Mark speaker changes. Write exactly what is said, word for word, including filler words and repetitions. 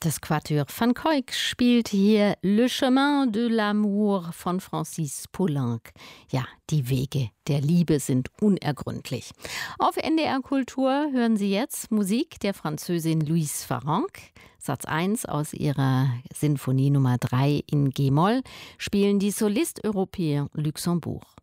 Speaker 1: Das Quatuor van Cuyck spielt hier Le Chemin de l'Amour von Francis Poulenc. Ja, die Wege der Liebe sind unergründlich. Auf N D R Kultur hören Sie jetzt Musik der Französin Louise Farrenc. Satz eins aus ihrer Sinfonie Nummer drei in G-Moll spielen die Soliste Européen Luxembourg.